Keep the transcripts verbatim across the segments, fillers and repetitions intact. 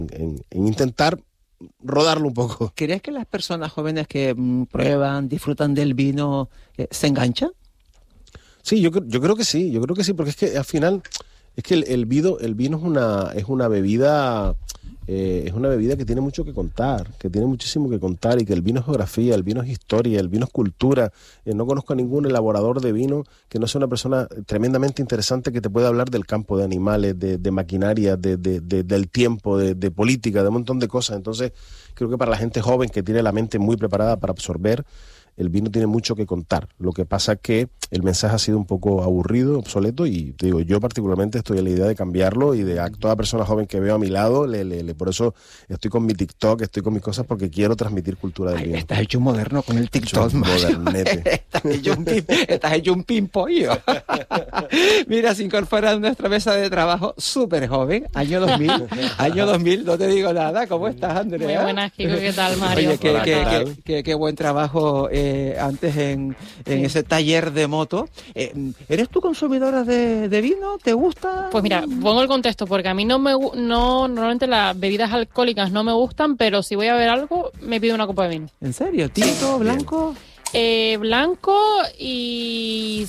en, en intentar rodarlo un poco. ¿Crees que las personas jóvenes que mm, prueban, disfrutan del vino, eh, se enganchan? Sí, yo, yo creo que sí, yo creo que sí, porque es que al final, es que el, el vino, el vino es una, es una bebida, eh, es una bebida que tiene mucho que contar, que tiene muchísimo que contar, y que el vino es geografía, el vino es historia, el vino es cultura. Eh, no conozco a ningún elaborador de vino que no sea una persona tremendamente interesante que te pueda hablar del campo, de animales, de, de maquinaria, de, de, de, del tiempo, de, de política, de un montón de cosas. Entonces, creo que para la gente joven que tiene la mente muy preparada para absorber, el vino tiene mucho que contar. Lo que pasa es que el mensaje ha sido un poco aburrido, obsoleto, y te digo, yo particularmente estoy a la idea de cambiarlo, y de a toda persona joven que veo a mi lado, le, le, le, por eso estoy con mi TikTok, estoy con mis cosas, porque quiero transmitir cultura del Ay, vino. estás hecho moderno con el TikTok, modernete. estás, hecho un pim, estás hecho un pimpollo. Mira, se incorpora a nuestra mesa de trabajo súper joven, año dos mil, año dos mil, no te digo nada. ¿Cómo estás, Andrea? Muy buenas, Kiko, ¿qué tal, Mario? Oye, qué, Hola, qué, ¿qué tal? qué, qué, qué buen trabajo eh, antes en, en Sí. ese taller de moto. Eh, ¿Eres tú consumidora de, de vino? ¿Te gusta? Pues mira, pongo el contexto, porque a mí no me gu- no normalmente las bebidas alcohólicas no me gustan, pero si voy a beber algo, me pido una copa de vino. ¿En serio? ¿Tinto, blanco? Eh, blanco y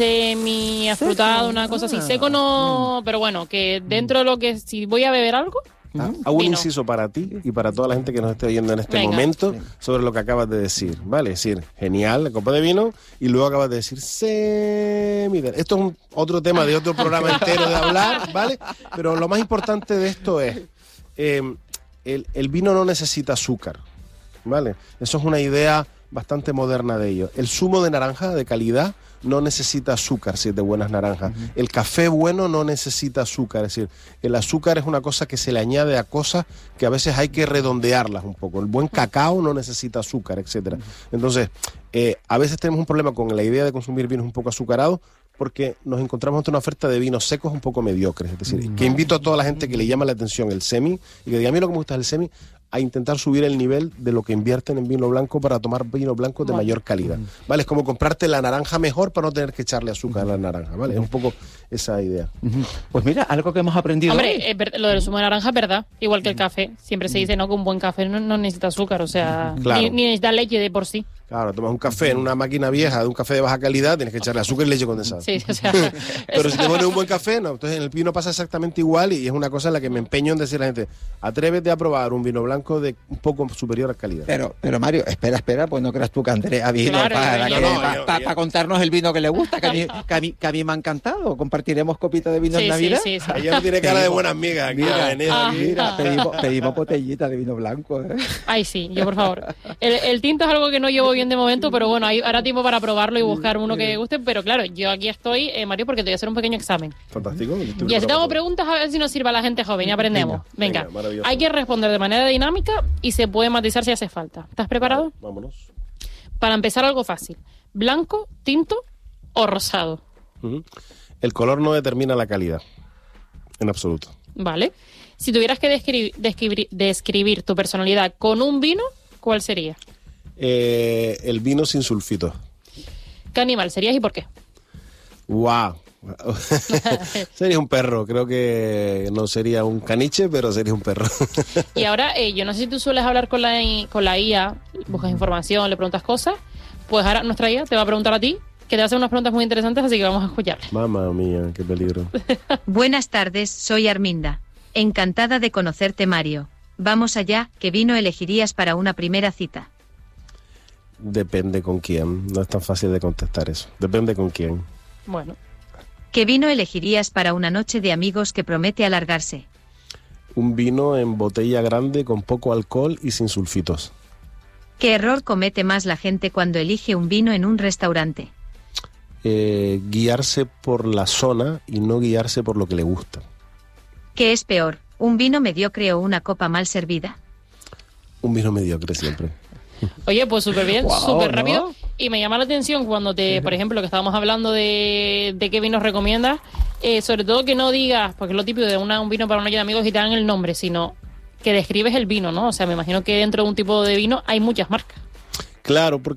semi afrutado, una cosa así. Ah. Seco no, pero bueno, que dentro de lo que si voy a beber algo, Ah, hago un Vino. inciso para ti y para toda la gente que nos esté oyendo en este Venga. momento sobre lo que acabas de decir, ¿vale? Es decir, genial, la copa de vino, y luego acabas de decir semi. Esto es un, otro tema de otro programa entero de hablar, ¿vale? Pero lo más importante de esto es, eh, el, el vino no necesita azúcar, ¿vale? Eso es una idea bastante moderna de ello. El zumo de naranja de calidad no necesita azúcar si es de buenas naranjas. Uh-huh. El café bueno no necesita azúcar, es decir, el azúcar es una cosa que se le añade a cosas que a veces hay que redondearlas un poco. El buen cacao no necesita azúcar, etcétera. Entonces, eh, a veces tenemos un problema con la idea de consumir vinos un poco azucarados, porque nos encontramos ante una oferta de vinos secos un poco mediocres. Es decir, que invito a toda la gente que le llama la atención el semi, y que diga, a mí lo que me gusta es el semi, a intentar subir el nivel de lo que invierten en vino blanco para tomar vino blanco de mayor calidad, ¿vale? Es como comprarte la naranja mejor para no tener que echarle azúcar a la naranja, ¿vale? Es un poco esa idea. Pues mira, algo que hemos aprendido hoy. hombre, es ver- lo del zumo de naranja es verdad, igual que el café. Siempre se dice, no, que un buen café no, no necesita azúcar, o sea, Claro. ni, ni necesita leche de por sí. Claro, tomas un café en una máquina vieja de un café de baja calidad, tienes que echarle azúcar y leche condensada. Sí, o sea, Pero si te pones un buen café, no. Entonces en el vino pasa exactamente igual, y es una cosa en la que me empeño en decir a la gente, atrévete a probar un vino blanco de un poco superior a calidad. Pero, pero Mario, espera, espera, pues no creas tú que Andrea vino Claro, para, yo- que- no, no, pa- yo- pa- yo- pa contarnos el vino que le gusta, que a mí, que a mí, que a mí me ha encantado. Compartiremos copita de vino sí, en sí, Navidad. sí, sí. Ella no tiene cara de buena amiga. Aquí, Mira, venid ah, aquí. Mira, pedimos, pedimos botellita de vino blanco. ¿eh? Ay, sí, yo por favor. El, el tinto es algo que no llevo bien de momento, pero bueno, hay, ahora tiempo para probarlo y buscar uno que guste. Pero claro, yo aquí estoy, eh, Mario, porque te voy a hacer un pequeño examen. Fantástico. Y así te hago preguntas a ver si nos sirve a la gente joven y aprendemos. Venga, Venga, venga, maravilloso. hay que responder de manera dinámica y se puede matizar si hace falta. ¿Estás preparado? Vámonos. Para empezar, algo fácil. ¿Blanco, tinto o rosado? Ujú. El color no determina la calidad, en absoluto. Vale. Si tuvieras que describir, describir, describir tu personalidad con un vino, ¿cuál sería? Eh, el vino sin sulfitos. ¿Qué animal serías y por qué? ¡Wow! Sería un perro. Creo que no sería un caniche, pero sería un perro. Y ahora, eh, yo no sé si tú sueles hablar con la, I- con la I A, buscas información, le preguntas cosas, pues ahora nuestra I A te va a preguntar a ti, que te va a hacer unas preguntas muy interesantes, así que vamos a escuchar. Mamma mía, qué peligro. Buenas tardes, soy Arminda. Encantada de conocerte, Mario. Vamos allá, ¿qué vino elegirías para una primera cita? Depende con quién. No es tan fácil de contestar eso. Depende con quién. Bueno, ¿Qué vino elegirías para una noche de amigos que promete alargarse? Un vino en botella grande con poco alcohol y sin sulfitos. ¿Qué error comete más la gente cuando elige un vino en un restaurante? Eh, guiarse por la zona y no guiarse por lo que le gusta. ¿Qué es peor, un vino mediocre o una copa mal servida? Un vino mediocre siempre. oye, pues súper bien, Guau, súper ¿no? rápido. Y me llama la atención cuando te, por ejemplo, que estábamos hablando de, de qué vinos recomiendas, eh, sobre todo que no digas, porque es lo típico de una, un vino para una noche de amigos y te dan el nombre, sino que describes el vino, ¿no? O sea, me imagino que dentro de un tipo de vino hay muchas marcas. Claro, porque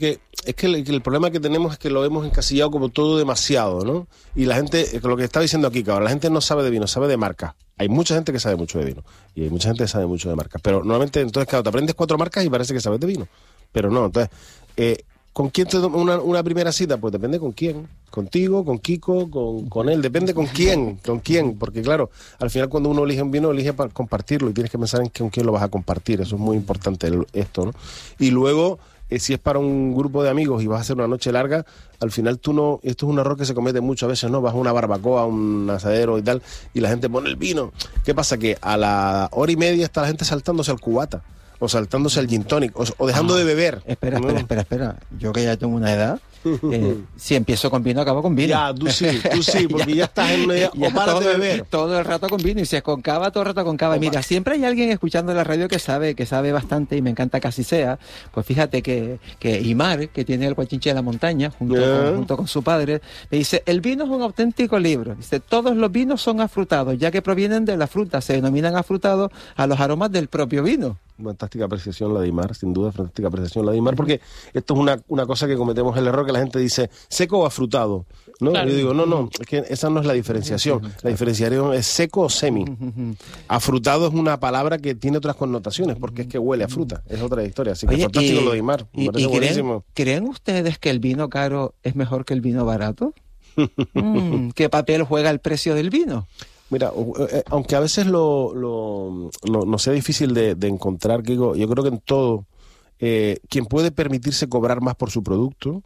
es que el, que el problema que tenemos es que lo hemos encasillado como todo demasiado, ¿no? Y la gente, lo que estaba diciendo aquí, que ahora la gente no sabe de vino, sabe de marca. Hay mucha gente que sabe mucho de vino y hay mucha gente que sabe mucho de marcas. Pero normalmente, entonces, claro, te aprendes cuatro marcas y parece que sabes de vino. Pero no, entonces, eh, ¿con quién te tomas una, una primera cita? Pues depende con quién. Contigo, con Kiko, con, con él. Depende con quién, con quién. Porque claro, al final cuando uno elige un vino, elige para compartirlo y tienes que pensar en con quién lo vas a compartir. Eso es muy importante el, esto, ¿no? Y luego, eh, si es para un grupo de amigos y vas a hacer una noche larga, al final tú no... Esto es un error que se comete muchas veces, ¿no? Vas a una barbacoa, a un asadero y tal, y la gente pone el vino. ¿Qué pasa? Que a la hora y media está la gente saltándose al cubata. O saltándose al gin tonic, o, o dejando ah, de beber. Espera, espera, espera, espera. Yo que ya tengo una edad, eh, si empiezo con vino, acabo con vino. Ya, tú sí, tú sí, porque ya, ya estás en una edad, o paras de beber. Todo el rato con vino, y si es con cava, todo el rato con cava. Y mira, siempre hay alguien escuchando la radio que sabe, que sabe bastante, y me encanta que así sea. Pues fíjate que, que Imar, que tiene el Guachinche de la Montaña, junto, yeah. con, junto con su padre, le dice, el vino es un auténtico libro. Dice, todos los vinos son afrutados, ya que provienen de la fruta, se denominan afrutados a los aromas del propio vino. Fantástica apreciación la de Imar, sin duda, fantástica apreciación la de Imar, porque esto es una, una cosa que cometemos el error, que la gente dice seco o afrutado, ¿no? Claro. Yo digo, no, no, es que esa no es la diferenciación. La diferenciación es seco o semi. Afrutado es una palabra que tiene otras connotaciones, porque es que huele a fruta, es otra historia. Así que Oye, fantástico y, lo de Imar, me y, parece y buenísimo. ¿creen, ¿Creen ustedes que el vino caro es mejor que el vino barato? mm, ¿Qué papel juega el precio del vino? Mira, aunque a veces lo, lo no, no sea difícil de, de encontrar, Kiko, yo creo que en todo, eh, quien puede permitirse cobrar más por su producto,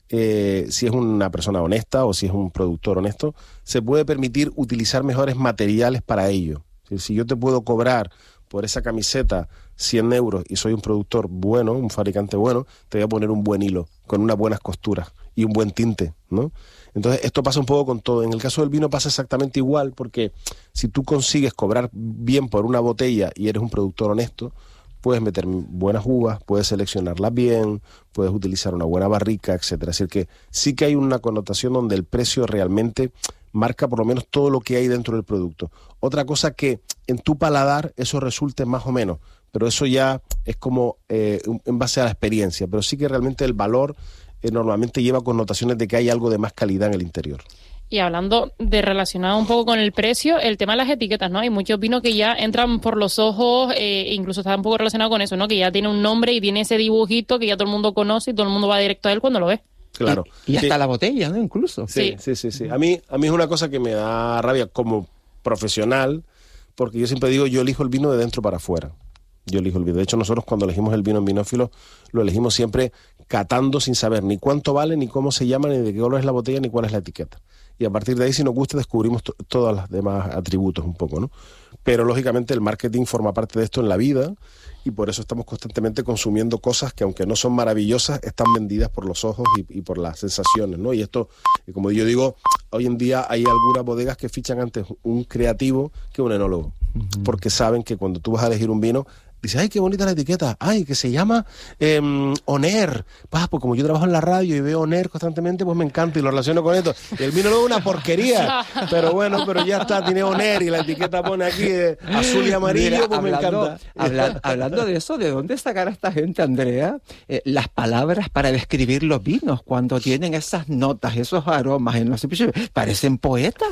eh, si es una persona honesta o si es un productor honesto, se puede permitir utilizar mejores materiales para ello. Si, si yo te puedo cobrar por esa camiseta cien euros y soy un productor bueno, un fabricante bueno, te voy a poner un buen hilo, con unas buenas costuras y un buen tinte, ¿no? Entonces esto pasa un poco con todo. En el caso del vino pasa exactamente igual, porque si tú consigues cobrar bien por una botella y eres un productor honesto, puedes meter buenas uvas, puedes seleccionarlas bien, puedes utilizar una buena barrica, etcétera. Es decir que sí que hay una connotación donde el precio realmente marca por lo menos todo lo que hay dentro del producto. Otra cosa que en tu paladar eso resulte más o menos, pero eso ya es como eh, en base a la experiencia, pero sí que realmente el valor eh, normalmente lleva connotaciones de que hay algo de más calidad en el interior. Y hablando de relacionado un poco con el precio, el tema de las etiquetas, ¿no? Hay muchos vinos que ya entran por los ojos, eh, incluso está un poco relacionado con eso, ¿no? Que ya tiene un nombre y tiene ese dibujito que ya todo el mundo conoce y todo el mundo va directo a él cuando lo ve. Claro. Y, y hasta sí. la botella, ¿no? Incluso. Sí, sí, sí, sí. A mí, a mí es una cosa que me da rabia como profesional, porque yo siempre digo, yo elijo el vino de dentro para afuera. Yo elijo el vino. De hecho, nosotros cuando elegimos el vino en Vinófilo, lo elegimos siempre catando sin saber ni cuánto vale, ni cómo se llama, ni de qué color es la botella, ni cuál es la etiqueta. Y a partir de ahí, si nos gusta, descubrimos to- todos los demás atributos un poco, ¿no? Pero, lógicamente, el marketing forma parte de esto en la vida y por eso estamos constantemente consumiendo cosas que, aunque no son maravillosas, están vendidas por los ojos y, y por las sensaciones, ¿no? Y esto, como yo digo, hoy en día hay algunas bodegas que fichan antes un creativo que un enólogo, uh-huh. porque saben que cuando tú vas a elegir un vino, dices, ay, qué bonita la etiqueta, ay, que se llama eh, Oner. Pues, pues como yo trabajo en la radio y veo Oner constantemente, pues me encanta y lo relaciono con esto. Y el vino luego es una porquería, pero bueno, pero ya está, tiene Oner y la etiqueta pone aquí eh, azul y amarillo, Mira, pues hablando, me encanta. Habla, hablando de eso, ¿de dónde sacará esta gente, Andrea, eh, las palabras para describir los vinos cuando tienen esas notas, esos aromas, en los parecen poetas?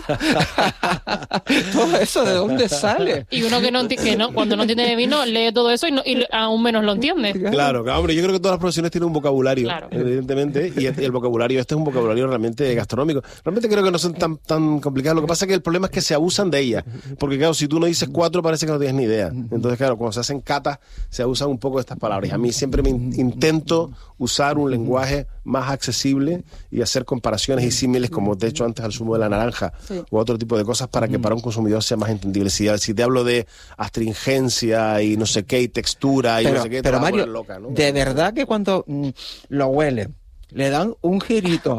Todo eso, ¿de dónde sale? Y uno que no, que no cuando no entiende de vino, lee todo eso y, no, y aún menos lo entiende. Claro, claro, hombre, yo creo que todas las profesiones tienen un vocabulario, claro. evidentemente, y el vocabulario este es un vocabulario realmente gastronómico. Realmente creo que no son tan, tan complicadas. Lo que pasa es que el problema es que se abusan de ellas, porque claro, si tú no dices cuatro parece que no tienes ni idea. Entonces, claro, cuando se hacen catas se abusan un poco de estas palabras. Y a mí siempre me in- intento usar un lenguaje más accesible y hacer comparaciones y símiles, como te he hecho antes al zumo de la naranja, sí. o otro tipo de cosas para que para un consumidor sea más entendible. Si, si te hablo de astringencia y no sé qué, y textura y pero, no sé qué, pero te vas Mario, a poner loca, ¿no? De verdad que cuando mm, lo huelen, le dan un girito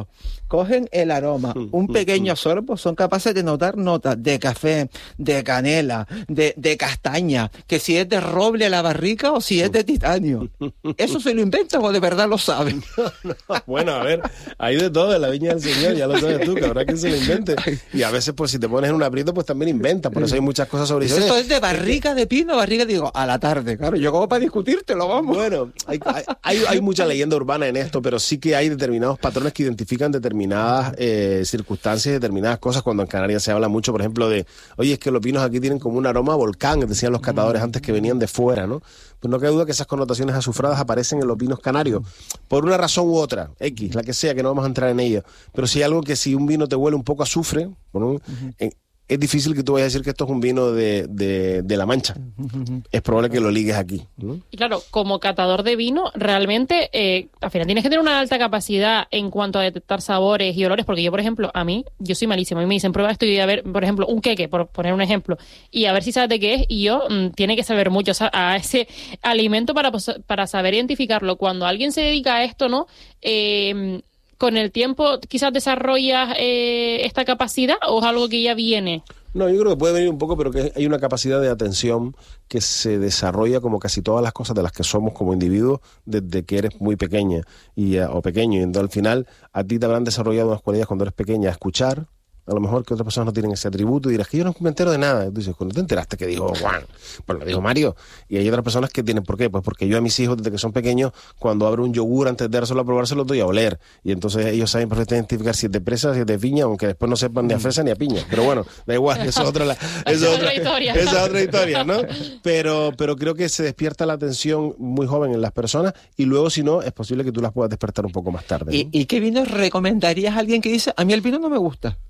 cogen el aroma, un pequeño sorbo, son capaces de notar notas de café, de canela, de, de castaña, que si es de roble a la barrica o si es de titanio. ¿Eso se lo inventan o de verdad lo saben? No, no. Bueno, a ver, hay de todo en la viña del Señor, ya lo sabes tú, que habrá quien se lo invente. Y a veces, pues si te pones en un aprieto, pues también inventa. Por eso hay muchas cosas sobre eso. Esto es de barrica de pino, barrica, digo, a la tarde, claro, yo como para discutírtelo, vamos. Bueno, hay, hay, hay mucha leyenda urbana en esto, pero sí que hay determinados patrones que identifican determinadas eh, circunstancias, determinadas cosas. Cuando en Canarias se habla mucho, por ejemplo, de, oye, es que los vinos aquí tienen como un aroma a volcán, decían los catadores antes que venían de fuera, ¿no? Pues no cabe duda que esas connotaciones azufradas aparecen en los vinos canarios, por una razón u otra, X, la que sea, que no vamos a entrar en ella. Pero si hay algo que si un vino te huele un poco a azufre, bueno, uh-huh. en, es difícil que tú vayas a decir que esto es un vino de, de, de La Mancha. Uh-huh. Es probable que lo ligues aquí, ¿no? Y claro, como catador de vino, realmente, eh, al final tienes que tener una alta capacidad en cuanto a detectar sabores y olores, porque yo, por ejemplo, a mí, yo soy malísima. A mí me dicen, prueba esto y a ver, por ejemplo, un queque, por poner un ejemplo, y a ver si sabes de qué es, y yo, mmm, tiene que saber mucho, o sea, a ese alimento para, para saber identificarlo. Cuando alguien se dedica a esto, ¿no?, Eh... ¿con el tiempo quizás desarrollas eh, esta capacidad o es algo que ya viene? No, yo creo que puede venir un poco, pero que hay una capacidad de atención que se desarrolla como casi todas las cosas de las que somos como individuos desde que eres muy pequeña y, uh, o pequeño. Y entonces al final a ti te habrán desarrollado unas cualidades cuando eres pequeña, a escuchar. A lo mejor que otras personas no tienen ese atributo y dirás que yo no me entero de nada. Y tú dices, ¿cuándo te enteraste que dijo Juan? Pues lo dijo Mario. Y hay otras personas que tienen, ¿por qué? Pues porque yo a mis hijos desde que son pequeños, cuando abro un yogur antes de dárselo a probar, se lo doy a oler. Y entonces ellos saben perfectamente identificar si es de fresa, si es de piña, aunque después no sepan ni a fresa ni a piña. Pero bueno, da igual, eso es otra, la, eso es otra historia. Esa es otra historia, ¿no? Pero, pero creo que se despierta la atención muy joven en las personas y luego, si no, es posible que tú las puedas despertar un poco más tarde, ¿no? ¿Y, ¿Y qué vino recomendarías a alguien que dice, a mí el vino no me gusta?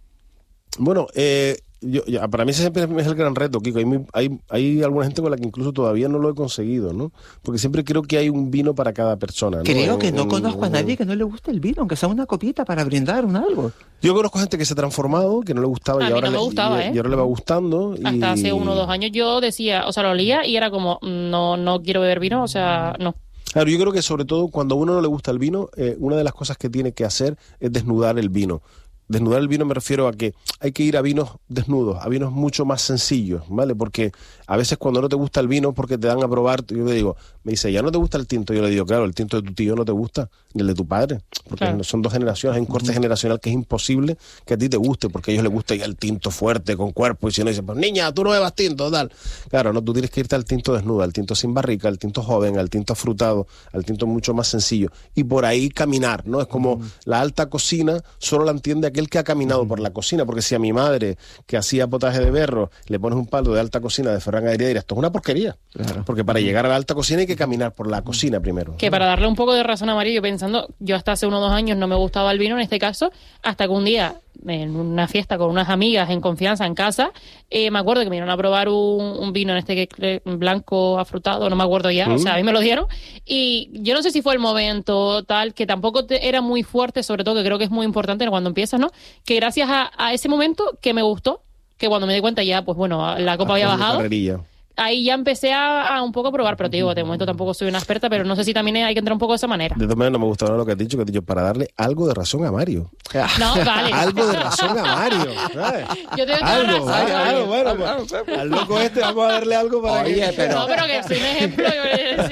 Bueno, eh, yo, ya, para mí ese siempre es el gran reto, Kiko. Hay, hay, hay alguna gente con la que incluso todavía no lo he conseguido, ¿no? Porque siempre creo que hay un vino para cada persona, ¿no? Creo que en, no en, conozco en, a nadie que no le guste el vino, aunque sea una copita para brindar, un algo. Yo conozco gente que se ha transformado, que no le gustaba, a y, ahora, no me gustaba, le, ¿eh? y ahora le va gustando. Hasta y... hace uno o dos años yo decía, o sea, lo olía y era como, no, no quiero beber vino, o sea, no. Claro, yo creo que sobre todo cuando a uno no le gusta el vino, eh, una de las cosas que tiene que hacer es desnudar el vino. Desnudar el vino me refiero a que hay que ir a vinos desnudos, a vinos mucho más sencillos, ¿vale? Porque a veces cuando no te gusta el vino, porque te dan a probar, yo le digo, me dice, ¿ya no te gusta el tinto? Yo le digo, claro, el tinto de tu tío no te gusta, ni el de tu padre, porque claro, son dos generaciones, hay un corte uh-huh. generacional que es imposible que a ti te guste, porque a ellos les gusta ya el tinto fuerte, con cuerpo, y si no dicen, pues niña, tú no bebas tinto, tal. Claro, no, tú tienes que irte al tinto desnudo, al tinto sin barrica, al tinto joven, al tinto afrutado, al tinto mucho más sencillo, y por ahí caminar, ¿no? Es como uh-huh. la alta cocina solo la entiende aquel que ha caminado uh-huh. por la cocina, porque si a mi madre, que hacía potaje de berro, le pones un palo de alta cocina de Ferran Adrià, dirás, esto es una porquería, claro. Porque para llegar a la alta cocina hay que caminar por la cocina primero. Que para darle un poco de razón a Mario, yo pensando, yo hasta hace unos dos años no me gustaba el vino en este caso, hasta que un día, en una fiesta con unas amigas en confianza en casa, eh, me acuerdo que me dieron a probar un, un vino en este que blanco afrutado, no me acuerdo ya, ¿Mm? O sea, a mí me lo dieron, y yo no sé si fue el momento tal, que tampoco te, era muy fuerte, sobre todo que creo que es muy importante cuando empiezas, ¿no? Que gracias a, a ese momento que me gustó, que cuando me di cuenta ya, pues bueno, la copa había bajado. Carrerilla. Ahí ya empecé a, a un poco a probar, pero te digo, de momento tampoco soy una experta, pero no sé si también hay que entrar un poco de esa manera. De todas maneras, no me gusta lo que has dicho, que has dicho para darle algo de razón a Mario. No, vale. Algo de razón a Mario, ¿sabes? Yo tengo que algo, dar razón. Algo, bueno, algo, pues, al loco este vamos a darle algo para Oye, que... pero... No, pero que soy un ejemplo, yo voy a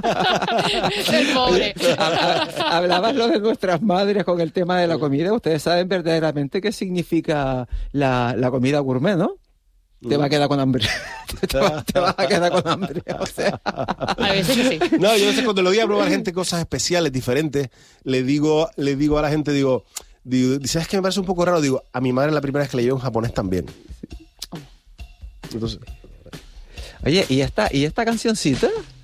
decir. El pobre. Hablabas lo de nuestras madres con el tema de la comida. Ustedes saben verdaderamente qué significa la, la comida gourmet, ¿no? Te va a quedar con hambre. te, va, te vas a quedar con hambre. O sea. A veces que sí. No, yo a veces cuando le doy a probar gente cosas especiales, diferentes, le digo, le digo a la gente, digo, digo, ¿sabes qué me parece un poco raro? Digo, a mi madre la primera vez que le llevo en japonés también. Entonces... Oye, ¿y esta, y esta cancioncita?